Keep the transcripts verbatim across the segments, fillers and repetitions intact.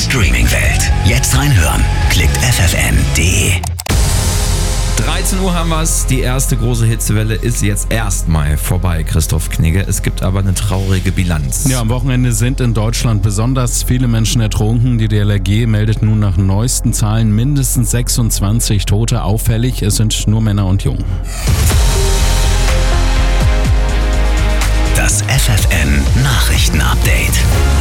Streaming-Welt. Jetzt reinhören. Klickt f f n punkt d e. dreizehn Uhr haben wir es. Die erste große Hitzewelle ist jetzt erstmal vorbei, Christoph Knigge. Es gibt aber eine traurige Bilanz. Ja, am Wochenende sind in Deutschland besonders viele Menschen ertrunken. Die D L R G meldet nun nach neuesten Zahlen mindestens sechsundzwanzig Tote. Auffällig, es sind nur Männer und Jungen. Das F F N Nachrichten-Update.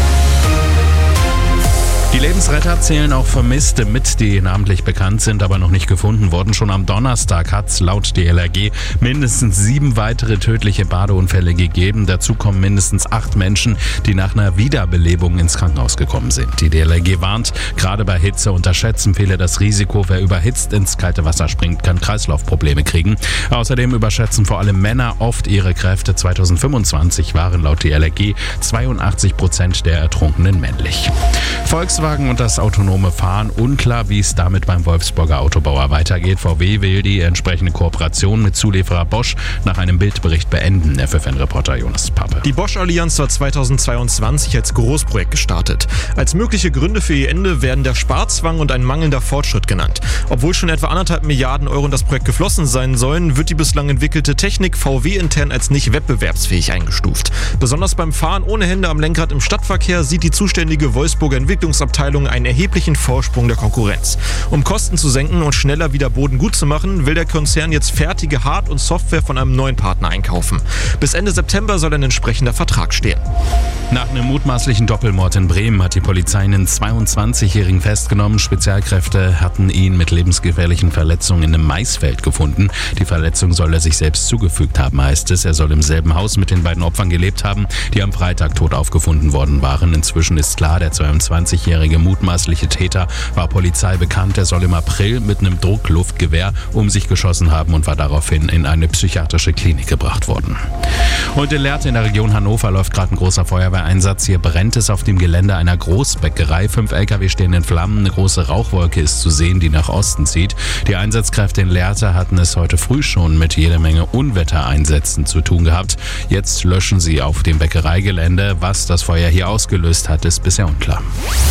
Die Lebensretter zählen auch Vermisste mit, die namentlich bekannt sind, aber noch nicht gefunden wurden. Schon am Donnerstag hat es laut D L R G mindestens sieben weitere tödliche Badeunfälle gegeben. Dazu kommen mindestens acht Menschen, die nach einer Wiederbelebung ins Krankenhaus gekommen sind. Die D L R G warnt, gerade bei Hitze unterschätzen viele das Risiko. Wer überhitzt ins kalte Wasser springt, kann Kreislaufprobleme kriegen. Außerdem überschätzen vor allem Männer oft ihre Kräfte. zweitausendfünfundzwanzig waren laut D L R G zweiundachtzig Prozent der Ertrunkenen männlich. Volkswagen und das autonome Fahren, unklar, wie es damit beim Wolfsburger Autobauer weitergeht. V W will die entsprechende Kooperation mit Zulieferer Bosch nach einem Bildbericht beenden. F F N-Reporter Jonas Pappe. Die Bosch-Allianz war zweitausendzweiundzwanzig als Großprojekt gestartet. Als mögliche Gründe für ihr Ende werden der Sparzwang und ein mangelnder Fortschritt genannt. Obwohl schon etwa anderthalb Milliarden Euro in das Projekt geflossen sein sollen, wird die bislang entwickelte Technik V W-intern als nicht wettbewerbsfähig eingestuft. Besonders beim Fahren ohne Hände am Lenkrad im Stadtverkehr sieht die zuständige Wolfsburger Entwicklungsabteilung einen erheblichen Vorsprung der Konkurrenz. Um Kosten zu senken und schneller wieder Boden gut zu machen, will der Konzern jetzt fertige Hard- und Software von einem neuen Partner einkaufen. Bis Ende September soll ein entsprechender Vertrag stehen. Nach einem mutmaßlichen Doppelmord in Bremen hat die Polizei einen zweiundzwanzigjährigen festgenommen. Spezialkräfte hatten ihn mit lebensgefährlichen Verletzungen in einem Maisfeld gefunden. Die Verletzung soll er sich selbst zugefügt haben, heißt es. Er soll im selben Haus mit den beiden Opfern gelebt haben, die am Freitag tot aufgefunden worden waren. Inzwischen ist klar, der zweiundzwanzigjährige mutmaßliche Täter war Polizei bekannt. Er soll im April mit einem Druckluftgewehr um sich geschossen haben und war daraufhin in eine psychiatrische Klinik gebracht worden. Und in Lehrte in der Region Hannover läuft gerade ein großer Feuerwehreinsatz. Hier brennt es auf dem Gelände einer Großbäckerei. Fünf L K W stehen in Flammen. Eine große Rauchwolke ist zu sehen, die nach Osten zieht. Die Einsatzkräfte in Lehrte hatten es heute früh schon mit jeder Menge Unwettereinsätzen zu tun gehabt. Jetzt löschen sie auf dem Bäckereigelände. Was das Feuer hier ausgelöst hat, ist bisher unklar.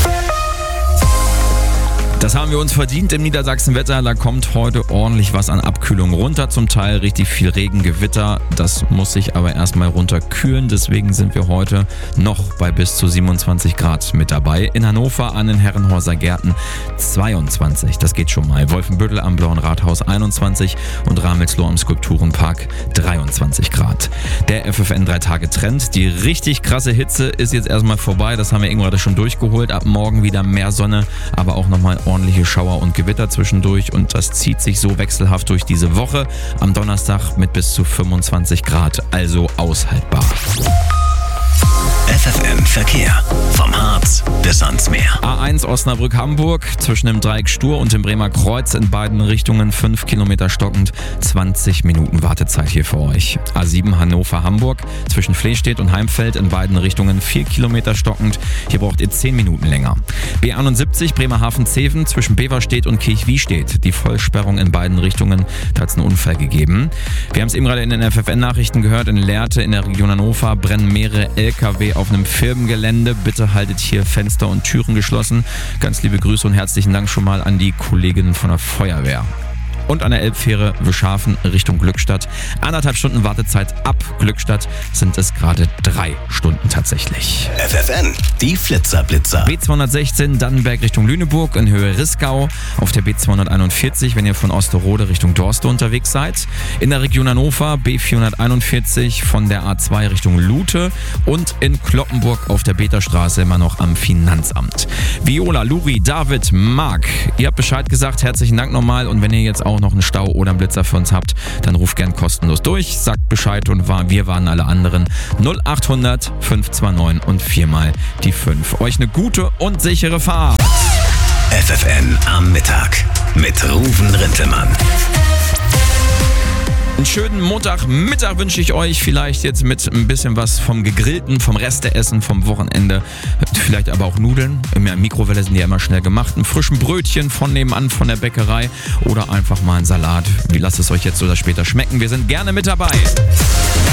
Das haben wir uns verdient im Niedersachsenwetter. Da kommt heute ordentlich was an Abkühlung runter. Zum Teil richtig viel Regen, Gewitter. Das muss sich aber erstmal runterkühlen. Deswegen sind wir heute noch bei bis zu siebenundzwanzig Grad mit dabei. In Hannover an den Herrenhäuser Gärten zweiundzwanzig. Das geht schon mal. Wolfenbüttel am Blauen Rathaus einundzwanzig und Ramelsloh am Skulpturenpark dreiundzwanzig Grad. Der F F N drei Tage Trend. Die richtig krasse Hitze ist jetzt erstmal vorbei. Das haben wir eben gerade schon durchgeholt. Ab morgen wieder mehr Sonne, aber auch nochmal ordentliche Schauer und Gewitter zwischendurch und das zieht sich so wechselhaft durch diese Woche. Am Donnerstag mit bis zu fünfundzwanzig Grad, also aushaltbar. F F N Verkehr. Vom Harz bis ans Meer. A eins Osnabrück-Hamburg zwischen dem Dreieck Stur und dem Bremer Kreuz in beiden Richtungen fünf Kilometer stockend, zwanzig Minuten Wartezeit hier für euch. A sieben Hannover-Hamburg zwischen Flehstedt und Heimfeld in beiden Richtungen vier Kilometer stockend, hier braucht ihr zehn Minuten länger. B einundsiebzig Bremerhaven-Zeven zwischen Beverstedt und Kirchwiestedt, die Vollsperrung in beiden Richtungen, da hat es einen Unfall gegeben. Wir haben es eben gerade in den F F N-Nachrichten gehört, in Lehrte in der Region Hannover brennen mehrere L K W auf einem Firmengelände. Bitte haltet hier Fenster und Türen geschlossen. Ganz liebe Grüße und herzlichen Dank schon mal an die Kolleginnen von der Feuerwehr. Und an der Elbfähre Wischhafen Richtung Glückstadt. Anderthalb Stunden Wartezeit ab Glückstadt sind es gerade drei Stunden tatsächlich. F F N, die Flitzer-Blitzer. B zweihundertsechzehn Dannenberg Richtung Lüneburg in Höhe Riskau. Auf der B zweihunderteinundvierzig, wenn ihr von Osterode Richtung Dorste unterwegs seid. In der Region Hannover B vierhunderteinundvierzig von der A zwei Richtung Lute. Und in Kloppenburg auf der Beterstraße immer noch am Finanzamt. Viola, Luri, David, Marc, ihr habt Bescheid gesagt. Herzlichen Dank nochmal. Und wenn ihr jetzt auch noch einen Stau oder einen Blitzer für uns habt, dann ruft gern kostenlos durch, sagt Bescheid und wir waren alle anderen. null achthundert fünf zwei neun und viermal die fünf. Euch eine gute und sichere Fahrt. F F N am Mittag mit Ruven Rintelmann. Einen schönen Montagmittag wünsche ich euch, vielleicht jetzt mit ein bisschen was vom Gegrillten, vom Resteessen, vom Wochenende, vielleicht aber auch Nudeln. In der Mikrowelle sind die ja immer schnell gemacht, ein frischen Brötchen von nebenan von der Bäckerei oder einfach mal einen Salat. Wie lasst es euch jetzt oder später schmecken? Wir sind gerne mit dabei.